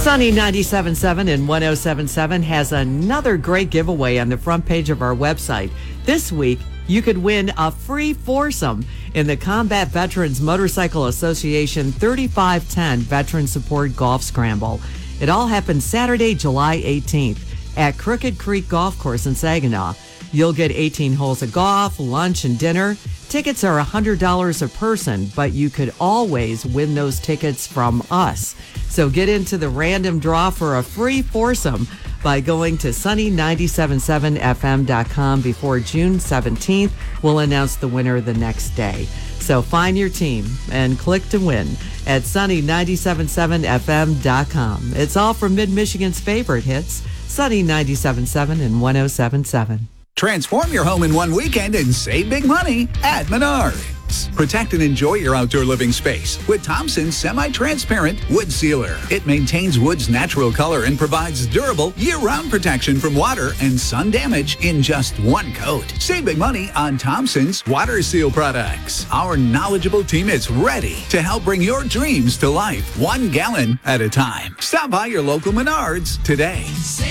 Sunny 97.7 and 107.7 has another great giveaway on the front page of our website. This week, you could win a free foursome in the Combat Veterans Motorcycle Association 3510 Veteran Support Golf Scramble. It all happens Saturday, July 18th at Crooked Creek Golf Course in Saginaw. You'll get 18 holes of golf, lunch, and dinner. Tickets are $100 a person, but you could always win those tickets from us. So get into the random draw for a free foursome by going to sunny977fm.com before June 17th. We'll announce the winner the next day. So find your team and click to win at sunny977fm.com. It's all from Mid-Michigan's favorite hits, Sunny 97.7 and 107.7. Transform your home in one weekend and save big money at Menards. Protect and enjoy your outdoor living space with Thompson's semi-transparent wood sealer. It maintains wood's natural color and provides durable year-round protection from water and sun damage in just one coat. Save big money on Thompson's water seal products. Our knowledgeable team is ready to help bring your dreams to life 1 gallon at a time. Stop by your local Menards today.